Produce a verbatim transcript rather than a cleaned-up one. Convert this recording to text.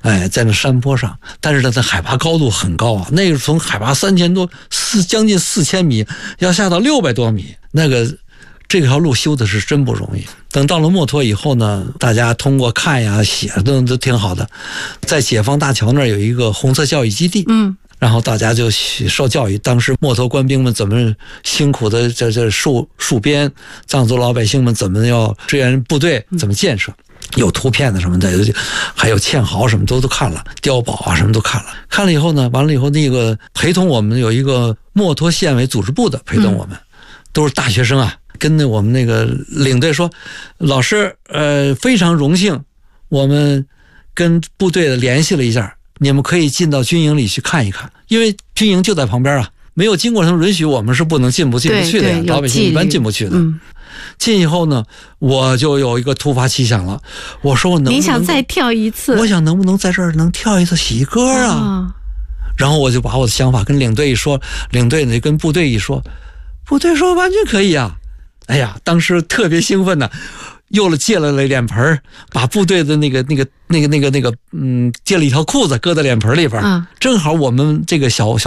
哎，在那山坡上，但是它的海拔高度很高啊，那个从海拔三千多四将近四千米要下到六百多米，那个这条路修的是真不容易。等到了墨脱以后呢，大家通过看呀写都都挺好的。在解放大桥那儿有一个红色教育基地，嗯，然后大家就受教育，当时墨脱官兵们怎么辛苦的这这戍戍边，藏族老百姓们怎么要支援部队，怎么建设。有图片的什么的，还有堑壕什么都都看了，碉堡啊什么都看了。看了以后呢，完了以后那个陪同我们有一个墨脱县委组织部的陪同我们，嗯、都是大学生啊，跟那我们那个领队说，老师，呃，非常荣幸，我们跟部队的联系了一下，你们可以进到军营里去看一看，因为军营就在旁边啊，没有经过他们允许，我们是不能进不进不去的呀，老百姓一般进不去的。嗯，进以后呢，我就有一个突发奇想了，我说我能不能， 你想再跳一次？ 我想能不能在这儿能跳一次喜歌啊？哦、然后我就把我的想法跟领队一说，领队呢跟部队一说，部队说完全可以啊！哎呀，当时特别兴奋呢，又了借了脸盆，把部队的那个那个那个那个那个嗯，借了一条裤子搁在脸盆里边，嗯、正好我们这个小小。